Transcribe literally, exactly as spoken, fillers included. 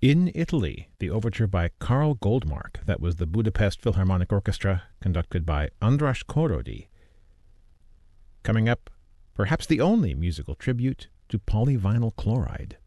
In Italy, the overture by Karl Goldmark, that was the Budapest Philharmonic Orchestra, conducted by Andras Kórodi. Coming up, perhaps the only musical tribute to polyvinyl chloride.